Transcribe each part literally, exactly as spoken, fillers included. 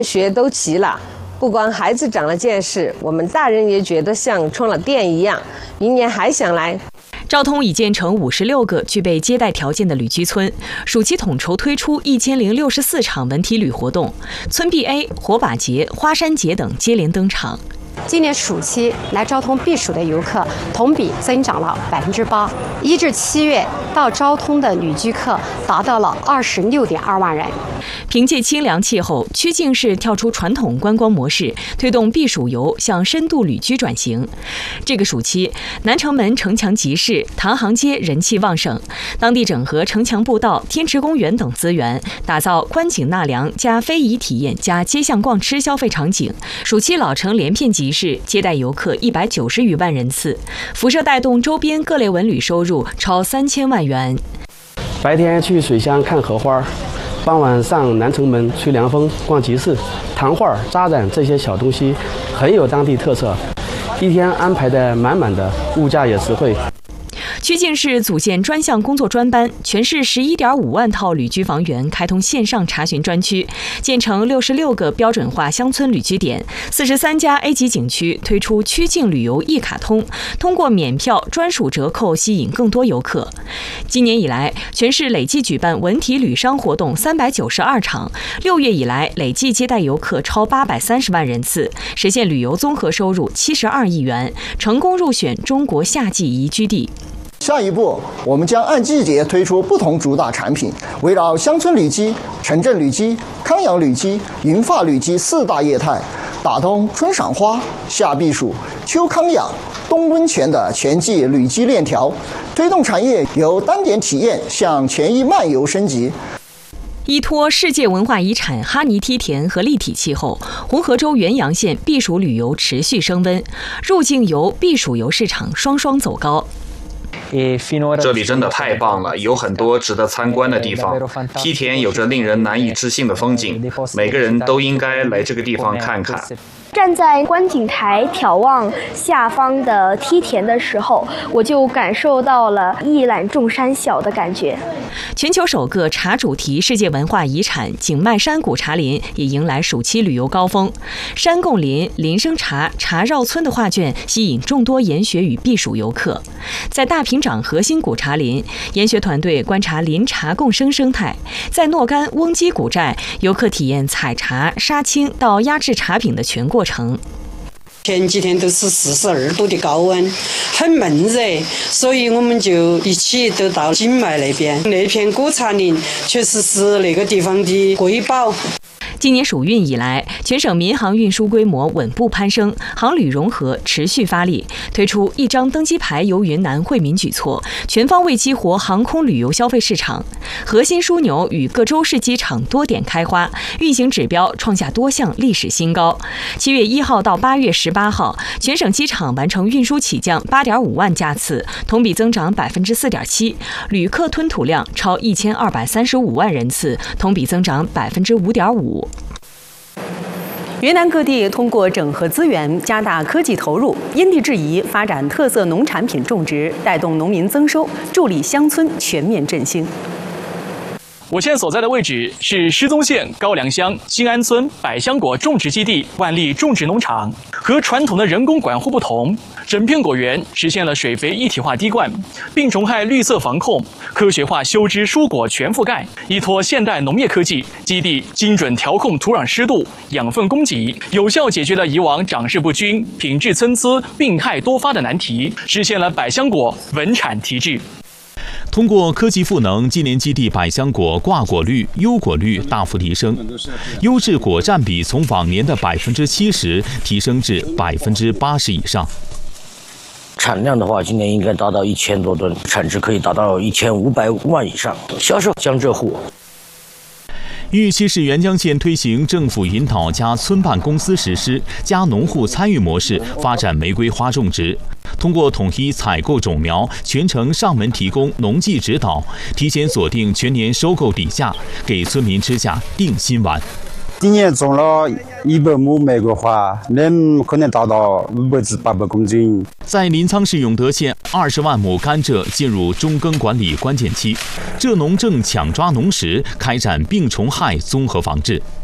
学都齐了，不光孩子长了见识，我们大人也觉得像充了电一样，明年还想来。 昭通已建成五十六个具备接待条件的旅居村，暑期统筹推出一千零六十四场文体旅活动，村 B A、火把节、花山节等接连登场。 今年暑期来昭通避暑的游客同比增长了百分之八，一至七月到昭通的旅居客达到了二十六点二万人。 凭借清凉气候，曲靖市跳出传统观光模式，推动避暑游向深度旅居转型。这个暑期，南城门城墙集市、唐行街人气旺盛，当地整合城墙步道、天池公园等资源，打造观景纳凉加非遗体验加街巷逛吃消费场景。暑期老城连片集市接待游客一百九十余万人次，辐射带动周边各类文旅收入超三千万元。 白天去水乡看荷花，傍晚上南城门吹凉风、逛集市、糖画、扎染这些小东西，很有当地特色。一天安排的满满的，物价也实惠。 曲靖市组建专项工作专班，全市十一点五万套旅居房源开通线上查询专区，建成六十六个标准化乡村旅居点，四十三家 A 级景区推出曲靖旅游一卡通，通过免票专属折扣吸引更多游客。今年以来，全市累计举办文体旅商活动三百九十二场，六月以来累计接待游客超八百三十万人次，实现旅游综合收入七十二亿元，成功入选中国夏季宜居地。 下一步，我们将按季节推出不同主打产品，围绕乡村旅居、城镇旅居、康养旅居、银发旅居四大业态，打通春赏花、夏避暑、秋康养、冬温泉的全季旅居链条，推动产业由单点体验向全域漫游升级。 依托世界文化遗产哈尼梯田和立体气候，红河州元阳县避暑旅游持续升温，入境游、避暑游市场双双走高。 这里真的太棒了，有很多值得参观的地方。梯田有着令人难以置信的风景，每个人都应该来这个地方看看。 站在观景台眺望下方的梯田的时候，我就感受到了一览众山小的感觉。 全球首个茶主题世界文化遗产景迈山谷茶林也迎来暑期旅游高峰，山共林、林生茶、茶绕村的画卷吸引众多研学与避暑游客。在大平掌核心古茶林，研学团队观察林茶共生生态；在诺干翁基古寨，游客体验采茶、杀青到压制茶品的全过程。 前几天都是四十二度的高温，很闷热，所以我们就一起都到景迈那边。那片古茶林确实是那个地方的瑰宝。 今年暑运以来，全省民航运输规模稳步攀升，航旅融合持续发力，推出一张登机牌游云南惠民举措，全方位激活航空旅游消费市场。核心枢纽与各州市机场多点开花，运行指标创下多项历史新高。七月一号到八月十八号，全省机场完成运输起降八点五万架次，同比增长百分之四点七，旅客吞吐量超一千二百三十五万人次，同比增长百分之五点五。 云南各地通过整合资源、加大科技投入，因地制宜发展特色农产品种植，带动农民增收，助力乡村全面振兴。 我现在所在的位置是失踪县高梁乡新安村百香果种植基地万利种植农场。和传统的人工管护不同，整片果园实现了水肥一体化滴灌，病虫害绿色防控，科学化修枝蔬果全覆盖。依托现代农业科技，基地精准调控土壤湿度、养分供给，有效解决了以往长势不均、品质参差、病害多发的难题，实现了百香果稳产提质。 通过科技赋能，今年基地百香果挂果率、优果率大幅提升，优质果占比从往年的百分之七十提升至百分之八十以上。 产量的话，今年应该达到一千多吨，产值可以达到一千五百万以上，销售江浙沪。 玉溪市沅江县推行政府引导加村办公司实施加农户参与模式，发展玫瑰花种植。通过统一采购种苗，全程上门提供农技指导，提前锁定全年收购底价，给村民吃下定心丸。 今年种了一百亩玫瑰花，能可能达到五百至八百公斤。 在临沧市永德县，二十万亩甘蔗进入中耕管理关键期，蔗农正抢抓农时，开展病虫害综合防治。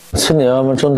青年们中的